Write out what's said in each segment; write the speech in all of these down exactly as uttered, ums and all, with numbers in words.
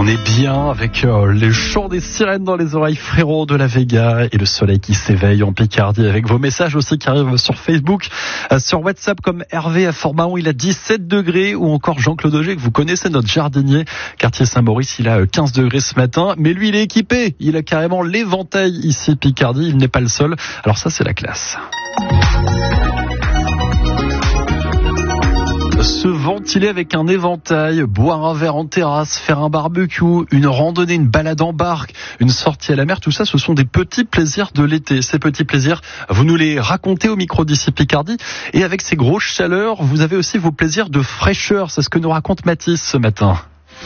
On est bien avec euh, les chants des sirènes dans les oreilles, frérot de la Vega, et le soleil qui s'éveille en Picardie, avec vos messages aussi qui arrivent sur Facebook, euh, sur WhatsApp, comme Hervé à Fort-Mahon, il a dix-sept degrés, ou encore Jean-Claude Auger, que vous connaissez, notre jardinier, quartier Saint-Maurice, il a quinze degrés ce matin, mais lui il est équipé, il a carrément l'éventail ici Picardie, il n'est pas le seul, alors ça c'est la classe. Se ventiler avec un éventail, boire un verre en terrasse, faire un barbecue, une randonnée, une balade en barque, une sortie à la mer, tout ça, ce sont des petits plaisirs de l'été. Ces petits plaisirs, vous nous les racontez au micro d'ici Picardie. Et avec ces grosses chaleurs, vous avez aussi vos plaisirs de fraîcheur. C'est ce que nous raconte Mathis ce matin.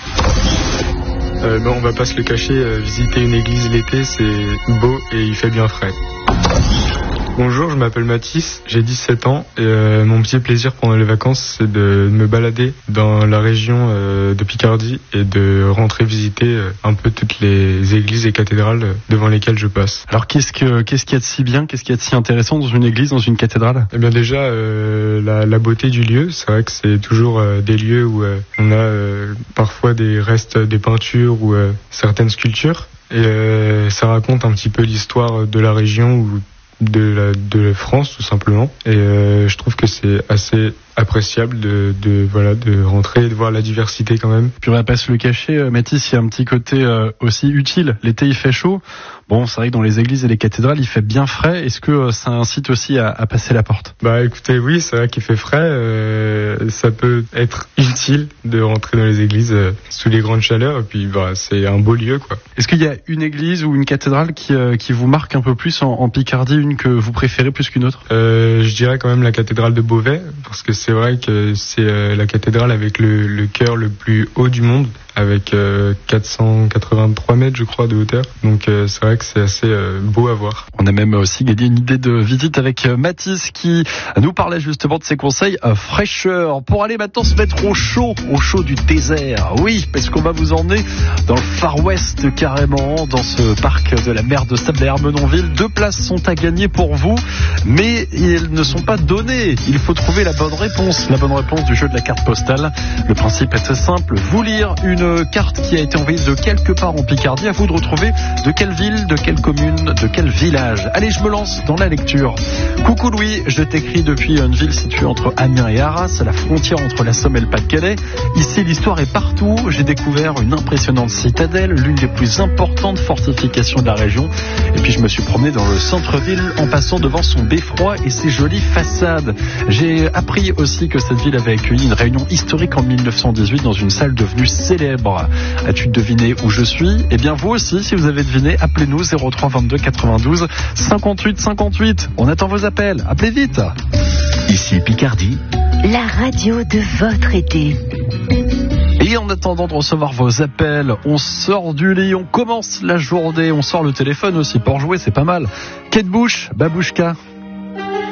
Euh, bon, on va pas se le cacher, euh, visiter une église l'été, c'est beau et il fait bien frais. Bonjour, je m'appelle Mathis, j'ai dix-sept ans et euh, mon petit plaisir pendant les vacances, c'est de me balader dans la région euh, de Picardie et de rentrer visiter euh, un peu toutes les églises et cathédrales devant lesquelles je passe. Alors qu'est-ce que qu'est-ce qu'il y a de si bien, qu'est-ce qu'il y a de si intéressant dans une église, dans une cathédrale ? Eh bien déjà, euh, la, la beauté du lieu, c'est vrai que c'est toujours euh, des lieux où euh, on a euh, parfois des restes des peintures ou euh, certaines sculptures et euh, ça raconte un petit peu l'histoire de la région ou de la de la France tout simplement et euh, je trouve que c'est assez appréciable de de voilà de rentrer et de voir la diversité quand même. Puis on va pas se le cacher, euh, Mathis, il y a un petit côté euh, aussi utile. L'été il fait chaud. Bon, c'est vrai que dans les églises et les cathédrales il fait bien frais. Est-ce que euh, ça incite aussi à, à passer la porte ? Bah écoutez, oui, c'est vrai qu'il fait frais. Euh, ça peut être utile de rentrer dans les églises euh, sous les grandes chaleurs et puis bah c'est un beau lieu quoi. Est-ce qu'il y a une église ou une cathédrale qui euh, qui vous marque un peu plus en, en Picardie, une que vous préférez plus qu'une autre ? euh, Je dirais quand même la cathédrale de Beauvais parce que c'est C'est vrai que c'est euh, la cathédrale avec le, le chœur le plus haut du monde, avec euh, quatre cent quatre-vingt-trois mètres, je crois, de hauteur. Donc euh, c'est vrai que c'est assez euh, beau à voir. On a même aussi gagné une idée de visite avec Mathis qui nous parlait justement de ses conseils euh, fraîcheur pour aller maintenant se mettre au chaud, au chaud du désert. Oui, parce qu'on va vous emmener dans le Far West carrément, dans ce parc de la mer de Sable à Ermenonville. Deux places sont à gagner pour vous, mais elles ne sont pas données. Il faut trouver la bonne réponse. La bonne réponse du jeu de la carte postale. Le principe est très simple. Vous lire une carte qui a été envoyée de quelque part en Picardie. À vous de retrouver de quelle ville, de quelle commune, de quel village. Allez, je me lance dans la lecture. Coucou Louis, je t'écris depuis une ville située entre Amiens et Arras, à la frontière entre la Somme et le Pas-de-Calais. Ici, l'histoire est partout. J'ai découvert une impressionnante citadelle, l'une des plus importantes fortifications de la région. Et puis, je me suis promené dans le centre-ville en passant devant son beffroi et ses jolies façades. J'ai appris aussi que cette ville avait accueilli une réunion historique en mille neuf cent dix-huit dans une salle devenue célèbre. As-tu deviné où je suis ? Eh bien vous aussi, si vous avez deviné, appelez-nous zéro trois vingt-deux quatre-vingt-douze cinquante-huit cinquante-huit. On attend vos appels, appelez vite. Ici Picardie, la radio de votre été. Et en attendant de recevoir vos appels, on sort du lit, on commence la journée, on sort le téléphone aussi pour jouer, c'est pas mal. Kate Bush, Babouchka.